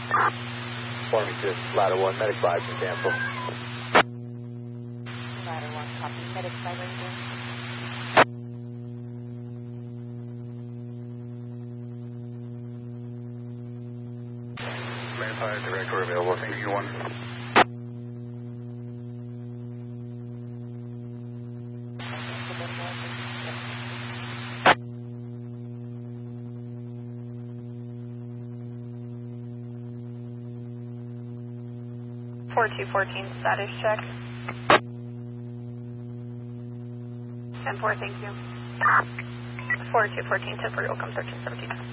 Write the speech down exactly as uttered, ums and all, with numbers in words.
Forming to ladder one, medic five can cancel. Ladder one, copy. Medic five Ranger. Man five, director available, thank you one. four two fourteen status check. ten four, thank you. four two fourteen, ten four, welcome thirteen seventeen.